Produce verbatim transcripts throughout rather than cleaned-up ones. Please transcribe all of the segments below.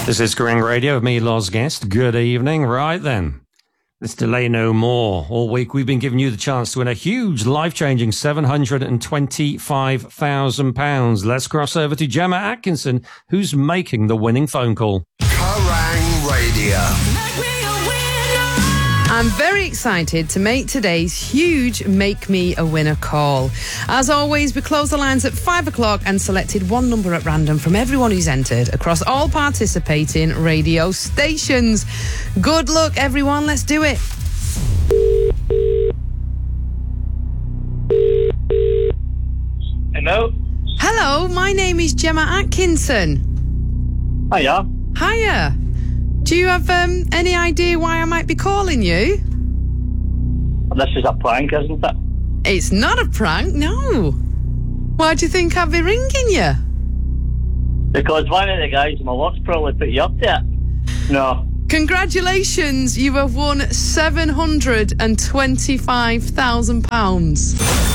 This is Kerrang Radio with me, Loz Guest. Good evening. Right then. Let's delay no more. All week we've been giving you the chance to win a huge, life-changing seven hundred twenty-five thousand pounds. Let's cross over to Gemma Atkinson, who's making the winning phone call. Kerrang Radio. I'm very excited to make today's huge Make Me a Winner call. As always, we close the lines at five o'clock and selected one number at random from everyone who's entered across all participating radio stations. Good luck, everyone. Let's do it. Hello? Hello, my name is Gemma Atkinson. Hiya. Hiya. Do you have um, any idea why I might be calling you? This is a prank, isn't it? It's not a prank, no. Why do you think I'd be ringing you? Because one of the guys in my work's probably put you up there. No. Congratulations, you have won seven hundred twenty-five thousand pounds.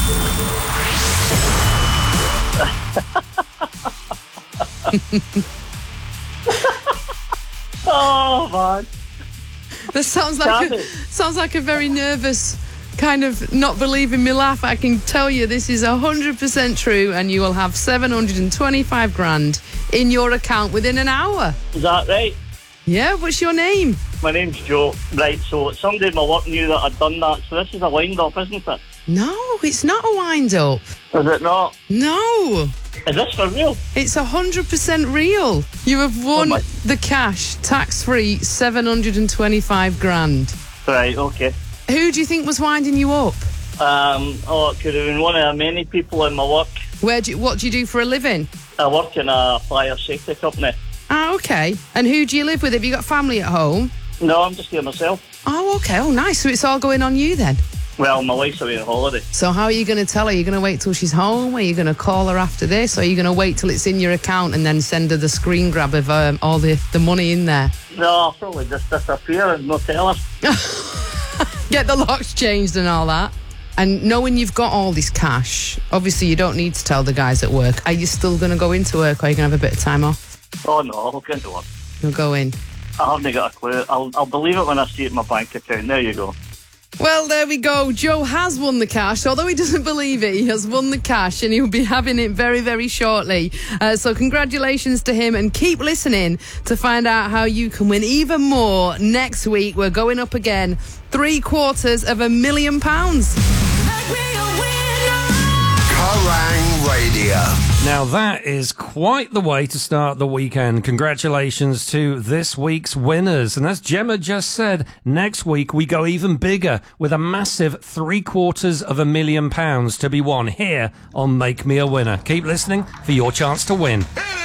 Oh, man. That sounds like a, sounds like a very nervous kind of not believing me laugh. I can tell you this is one hundred percent true, and you will have seven hundred twenty-five grand in your account within an hour. Is that right? Yeah, what's your name? My name's Joe. Right, so somebody in my work knew that I'd done that, so this is a wind-up, isn't it? No, it's not a wind-up. Is it not? No. Is this for real? It's one hundred percent real. You have won Oh my- the cash, tax-free, seven hundred twenty-five grand. Right, okay. Who do you think was winding you up? Um, oh, it could have been one of the many people in my work. Where do you, what do you do for a living? I work in a fire safety company. Ah, okay. And who do you live with? Have you got family at home? No, I'm just here myself. Oh, okay. Oh, nice. So it's all going on you then? Well, my wife's away on holiday. So how are you going to tell her? Are you going to wait till she's home? Are you going to call her after this? Or are you going to wait till it's in your account and then send her the screen grab of um, all the, the money in there? No, I'll probably just disappear and not tell her. Get the locks changed and all that. And knowing you've got all this cash, obviously you don't need to tell the guys at work. Are you still going to go into work, or are you going to have a bit of time off? Oh, no, I'll get into work. You'll go in. I haven't got a clue. I'll, I'll believe it when I see it in my bank account. There you go. Well, there we go. Joe has won the cash. Although he doesn't believe it, he has won the cash, and he'll be having it very, very shortly. Uh, so congratulations to him, and keep listening to find out how you can win even more next week. We're going up again. Three quarters of a million pounds. Kerrang Radio. Now that is quite the way to start the weekend. Congratulations to this week's winners. And as Gemma just said, next week we go even bigger with a massive three quarters of a million pounds to be won here on Make Me a Winner. Keep listening for your chance to win.